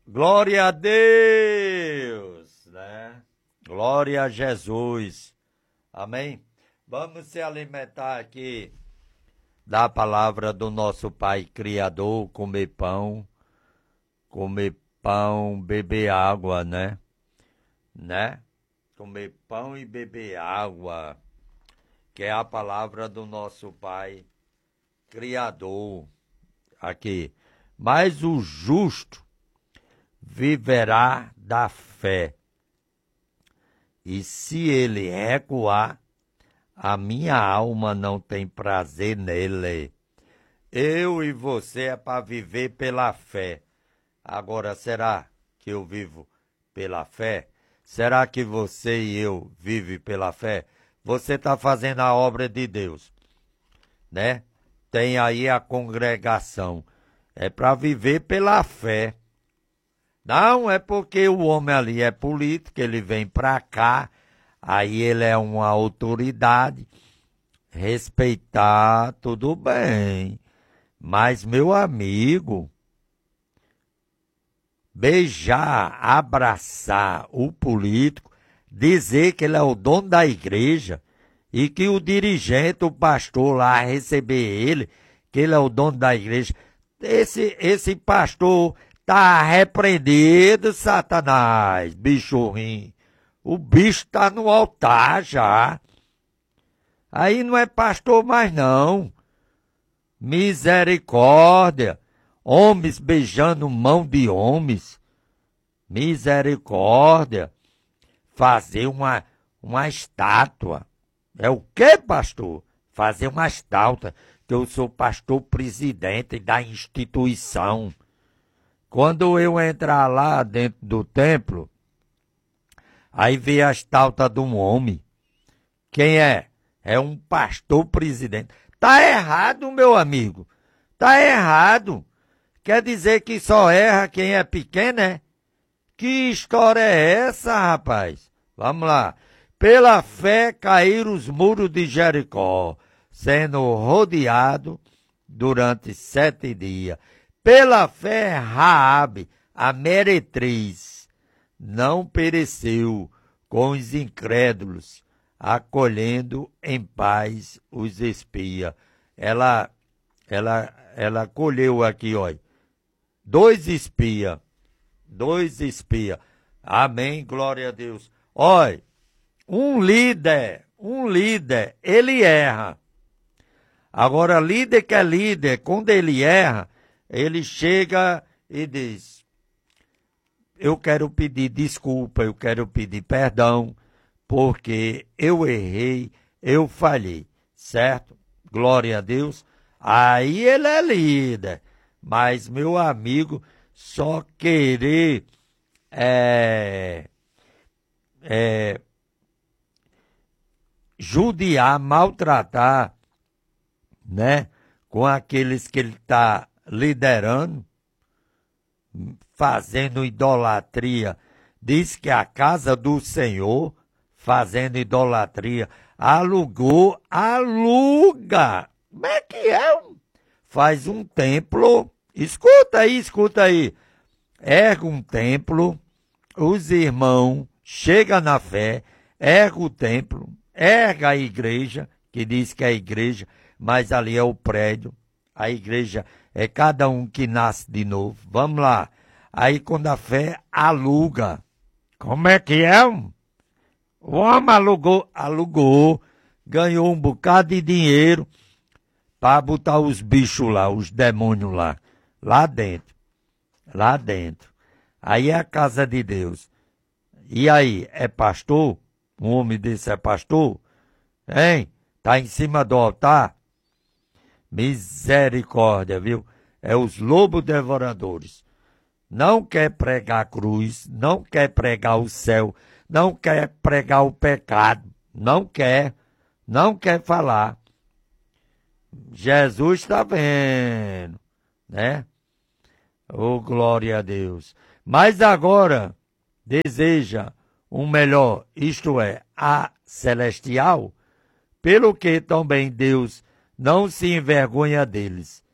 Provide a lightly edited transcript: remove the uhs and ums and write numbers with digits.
Glória a Deus, né? Glória a Jesus. Amém? Vamos se alimentar aqui da palavra do nosso Pai Criador, comer pão, beber água, né? Comer pão e beber água, que é a palavra do nosso Pai Criador. Aqui. Mas o justo viverá da fé. E se ele recuar, a minha alma não tem prazer nele. Eu e você é para viver pela fé. Agora, será que eu vivo pela fé? Será que você e eu vivem pela fé? Você está fazendo a obra de Deus, né? Tem aí a congregação. É para viver pela fé. Não é porque o homem ali é político, ele vem para cá, aí ele é uma autoridade. Respeitar, tudo bem. Mas, meu amigo, beijar, abraçar o político, dizer que ele é o dono da igreja e que o dirigente, o pastor lá, receber ele, que ele é o dono da igreja, esse pastor tá repreendido, Satanás, bicho ruim. O bicho tá no altar já. Aí não é pastor mais não. Misericórdia. Homens beijando mão de homens. Misericórdia. Fazer uma estátua. É o quê, pastor? Fazer uma estátua. Que eu sou pastor presidente da instituição. Quando eu entrar lá dentro do templo, aí vê a estátua de um homem. Quem é? É um pastor presidente. Tá errado, meu amigo. Tá errado. Quer dizer que só erra quem é pequeno, é? Que história é essa, rapaz? Vamos lá. Pela fé caíram os muros de Jericó, sendo rodeado durante 7 dias. Pela fé, Raabe, a meretriz, não pereceu com os incrédulos, acolhendo em paz os espias. Ela colheu aqui, olha, 2 espias. Amém, glória a Deus. Olha, um líder, ele erra. Agora, líder que é líder, quando ele erra, ele chega e diz, eu quero pedir desculpa, eu quero pedir perdão, porque eu errei, eu falhei, certo? Glória a Deus. Aí ele é líder, mas meu amigo, só querer judiar, maltratar, né? Com aqueles que ele está liderando, fazendo idolatria. Diz que a casa do Senhor, fazendo idolatria, aluga. Como é que é? Faz um templo, escuta aí. Erga um templo, os irmãos chegam na fé, erga o templo, erga a igreja, que diz que é a igreja, mas ali é o prédio. A igreja é cada um que nasce de novo. Vamos lá. Aí quando a fé aluga. Como é que é? O homem alugou, ganhou um bocado de dinheiro para botar os bichos lá, os demônios lá dentro. Aí é a casa de Deus. E aí, é pastor? Um homem desse é pastor? Hein? Tá em cima do altar? Misericórdia, viu? É os lobos devoradores. Não quer pregar a cruz, não quer pregar o céu, não quer pregar o pecado, não quer falar. Jesus está vendo, né? Oh, glória a Deus. Mas agora deseja um melhor, isto é, a celestial, pelo que também Deus não se envergonha deles,